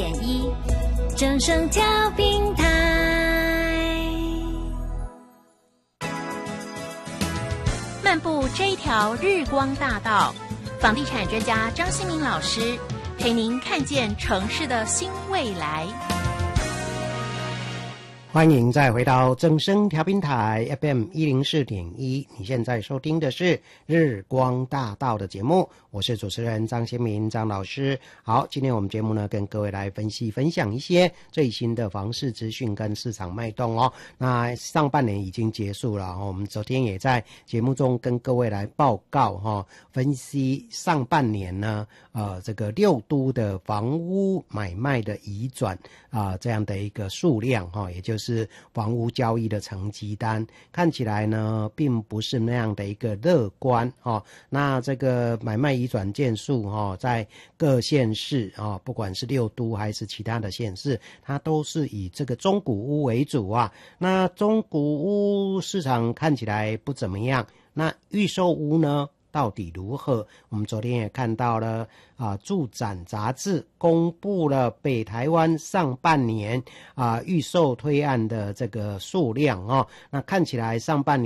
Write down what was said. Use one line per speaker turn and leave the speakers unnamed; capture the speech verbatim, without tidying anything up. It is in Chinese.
点一，正声调频台。漫步这一条日光大道，房地产专家张新民老师陪您看见城市的新未来。
欢迎再回到正声调频台 F M 一零四点一，你现在收听的是日光大道的节目，我是主持人张先民张老师。好，今天我们节目呢跟各位来分析分享一些最新的房市资讯跟市场脉动哦。那上半年已经结束了，我们昨天也在节目中跟各位来报告哈，分析上半年呢呃这个六都的房屋买卖的移转啊、呃、这样的一个数量哈，也就是是房屋交易的成绩单，看起来呢并不是那样的一个乐观哦。那这个买卖移转件数哦，在各县市哦，不管是六都还是其他的县市，它都是以这个中古屋为主啊。那中古屋市场看起来不怎么样，那预售屋呢到底如何？我们昨天也看到了啊，住展杂志公布了北台湾上半年啊预售推案的这个数量哦，那看起来上半年